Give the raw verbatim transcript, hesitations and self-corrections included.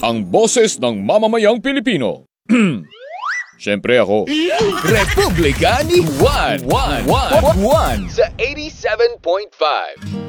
ang boses ng mamamayang Pilipino. Siyempre ako. Republika ni Juan Juan Juan Juan sa eighty-seven point five.